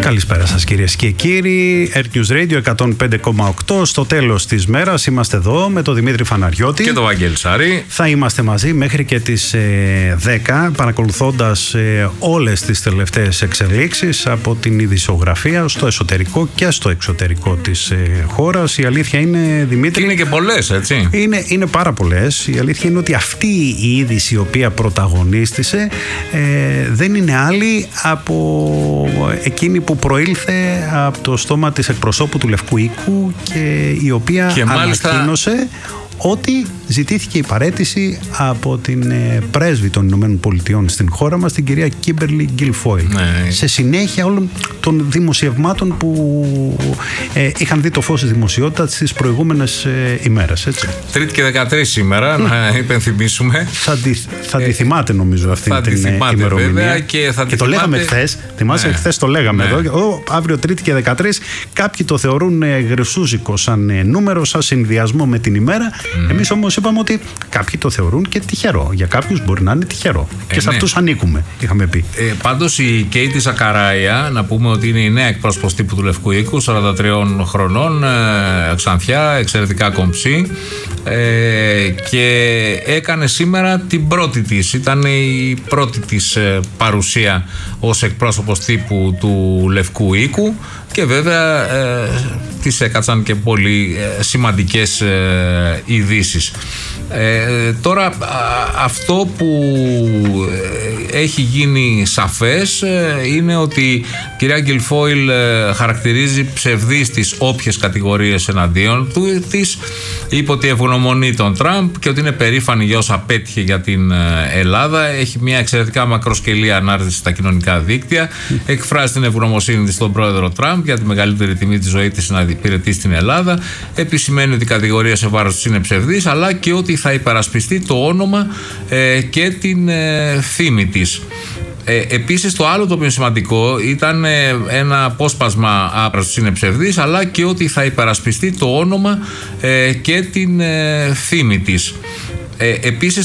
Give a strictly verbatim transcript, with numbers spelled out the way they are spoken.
Καλησπέρα σας κυρίες και κύριοι. Air News Radio εκατόν πέντε κόμμα οκτώ. Στο τέλος της μέρας είμαστε εδώ με τον Δημήτρη Φαναριώτη και τον Βαγγέλη Σάρη. Θα είμαστε μαζί μέχρι και τις ε, δέκα, παρακολουθώντας ε, όλες τις τελευταίες εξελίξεις από την ειδησιογραφία στο εσωτερικό και στο εξωτερικό της ε, χώρας. Η αλήθεια είναι, Δημήτρη, είναι και πολλές, έτσι. Είναι, είναι πάρα πολλές. Η αλήθεια είναι ότι αυτή η είδηση η οποία πρωταγωνίστησε ε, δεν είναι άλλη από εκείνη που προήλθε από το στόμα της εκπροσώπου του Λευκού Οίκου και η οποία και ανακοίνωσε μάλιστα ότι ζητήθηκε η παραίτηση από την πρέσβη των Ηνωμένων Πολιτειών στην χώρα μας, την κυρία Κίμπερλι Γκιλφόιλ. Ναι. Σε συνέχεια όλων των δημοσιευμάτων που ε, είχαν δει το φως της δημοσιότητας τις προηγούμενες ε, ημέρες. Έτσι. Τρίτη και δεκατρείς σήμερα, mm. να υπενθυμίσουμε. Θα τη, θα τη θυμάται νομίζω αυτή θα την θυμάται, ημερομηνία. Βέβαια, και θα και το θυμάται... λέγαμε χθες. Θυμάσαι, ναι. χθες το λέγαμε ναι. εδώ. Ο, αύριο Τρίτη και δεκατρείς. Κάποιοι το θεωρούν ε, γρυσούζικο σαν ε, νούμερο, σαν συνδυασμό με την ημέρα. Mm. Εμείς όμως είπαμε ότι κάποιοι το θεωρούν και τυχερό. Για κάποιους μπορεί να είναι τυχερό. Ε, και σε ναι. αυτούς ανήκουμε, είχαμε πει. Ε, πάντως η Κέιτι Ζακαράια, να πούμε ότι είναι η νέα εκπρόσωπος τύπου του Λευκού Οίκου, σαράντα τριών χρονών, ε, ξανθιά, εξαιρετικά κομψή. Ε, και έκανε σήμερα την πρώτη της, ήταν η πρώτη της ε, παρουσία ως εκπρόσωπος τύπου του Λευκού Οίκου και βέβαια ε, της έκατσαν και πολύ ε, σημαντικές ε, ειδήσεις. Ε, τώρα α, αυτό που ε, έχει γίνει σαφές ε, είναι ότι η κυρία Γκιλφόιλ ε, χαρακτηρίζει ψευδείς τις όποιες κατηγορίες εναντίον του της, είπε ότι ευγνωμονεί τον Τραμπ και ότι είναι περήφανη για όσα πέτυχε για την ε, Ελλάδα. Έχει μια εξαιρετικά μακροσκελή ανάρτηση στα κοινωνικά δίκτυα, εκφράζει την ευγνωμοσύνη της στον πρόεδρο Τραμπ για τη μεγαλύτερη τιμή της ζωής της να υπηρετεί στην Ελλάδα, επισημαίνει ότι η κατηγορία σε βάρος της είναι ψευδής, αλλά και ότι θα υπερασπιστεί το όνομα ε, και την ε, φήμη της. Ε, επίσης το άλλο το οποίο είναι σημαντικό ήταν ε, ένα απόσπασμα άπρας είναι ψευδής, αλλά και ότι θα υπερασπιστεί το όνομα ε, και την ε, φήμη της. Ε, επίσης